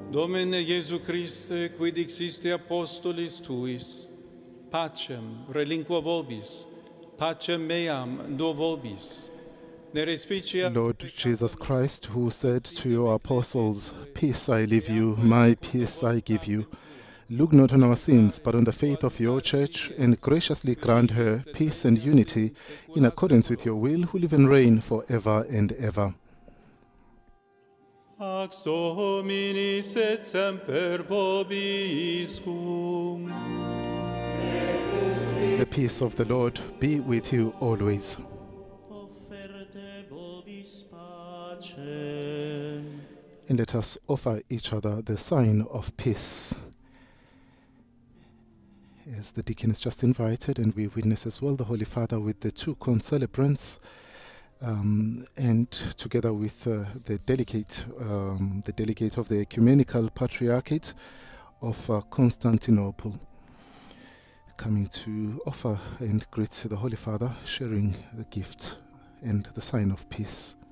Domine Iesu Christe, quid existe apostolis tuis, pacem relinquo vobis, pacem meam do vobis. Ne respicia Lord Jesus Christ, who said to your apostles, "Peace I leave you, my peace I give you," look not on our sins, but on the faith of your church, and graciously grant her peace and unity in accordance with your will, who live and reign forever and ever. Pax Domini et semper vobiscum. The peace of the Lord be with you always. Offerte vobis pacem. And let us offer each other the sign of peace. As the deacon is just invited, and we witness as well the Holy Father with the two concelebrants, and together with the delegate of the Ecumenical Patriarchate of Constantinople, coming to offer and greet the Holy Father, sharing the gift and the sign of peace.